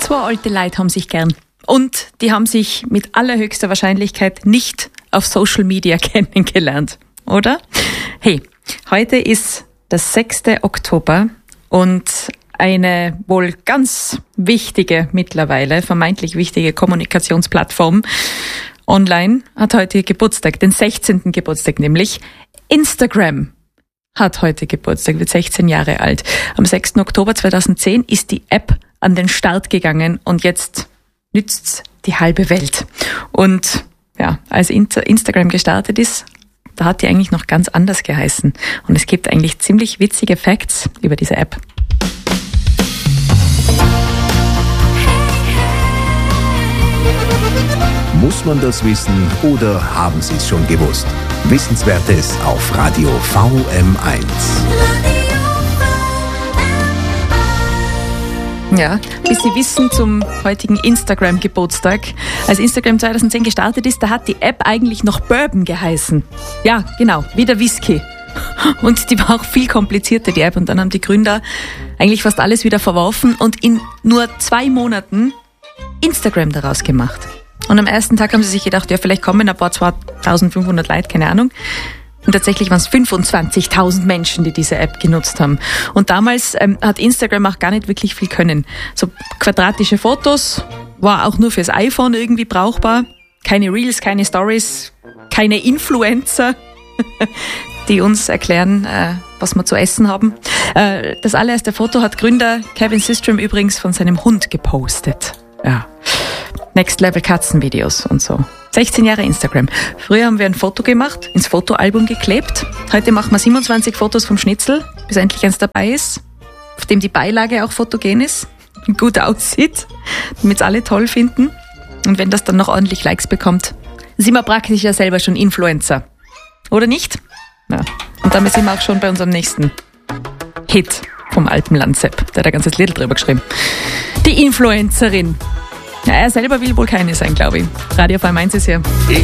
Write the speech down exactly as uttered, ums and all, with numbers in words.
Zwei alte Leute haben sich gern. Und die haben sich mit allerhöchster Wahrscheinlichkeit nicht auf Social Media kennengelernt, oder? Hey, heute ist der sechster Oktober und eine wohl ganz wichtige, mittlerweile vermeintlich wichtige Kommunikationsplattform online hat heute Geburtstag, den sechzehnten Geburtstag nämlich. Instagram hat heute Geburtstag, wird sechzehn Jahre alt. Am sechster Oktober zweitausendzehn ist die App an den Start gegangen und jetzt nützt's die halbe Welt. Und ja, als Instagram gestartet ist, da hat die eigentlich noch ganz anders geheißen. Und es gibt eigentlich ziemlich witzige Facts über diese App. Muss man das wissen oder haben Sie es schon gewusst? Wissenswertes auf Radio V M eins. Ja, bis Sie wissen zum heutigen Instagram-Geburtstag. Als Instagram zweitausendzehn gestartet ist, da hat die App eigentlich noch Bourbon geheißen. Ja, genau, wie der Whisky. Und die war auch viel komplizierter, die App. Und dann haben die Gründer eigentlich fast alles wieder verworfen und in nur zwei Monaten Instagram daraus gemacht. Und am ersten Tag haben sie sich gedacht, ja, vielleicht kommen ein paar zweitausendfünfhundert Leute, keine Ahnung. Und tatsächlich waren es fünfundzwanzigtausend Menschen, die diese App genutzt haben. Und damals ähm, hat Instagram auch gar nicht wirklich viel können. So quadratische Fotos, war auch nur fürs iPhone irgendwie brauchbar. Keine Reels, keine Stories, keine Influencer, die uns erklären, äh, was wir zu essen haben. Äh, das allererste Foto hat Gründer Kevin Systrom übrigens von seinem Hund gepostet. Ja. Next Level Katzenvideos und so. sechzehn Jahre Instagram. Früher haben wir ein Foto gemacht, ins Fotoalbum geklebt. Heute machen wir siebenundzwanzig Fotos vom Schnitzel, bis endlich eins dabei ist, auf dem die Beilage auch fotogen ist, gut aussieht, damit es alle toll finden. Und wenn das dann noch ordentlich Likes bekommt, sind wir praktisch ja selber schon Influencer. Oder nicht? Ja. Und damit sind wir auch schon bei unserem nächsten Hit vom Alpenland-Sepp. Der hat ein ganzes Lied drüber geschrieben. Die Influencerin. Ja, er selber will wohl keine sein, glaube ich. Radio V M eins ist ja